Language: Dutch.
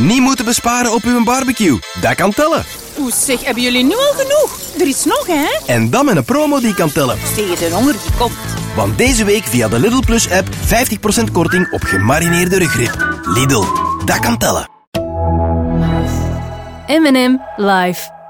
niet moeten besparen op uw barbecue. Dat kan tellen. Oeh, zeg, hebben jullie nu al genoeg? Er is nog, hè? En dan met een promo die kan tellen. Tegen de honger die komt. Want deze week via de Lidl Plus app 50% korting op gemarineerde rugrib. Lidl, dat kan tellen. M&M live.